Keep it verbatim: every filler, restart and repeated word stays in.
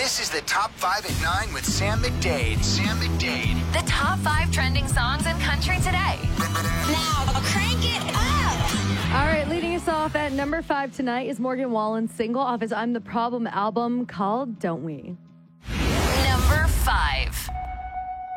This is the Top five at nine with Sam McDade. Sam McDade. The top five trending songs in country today. Now, crank it up. All right, leading us off at number five tonight is Morgan Wallen's single off his I'm the Problem album called Don't We. Number five.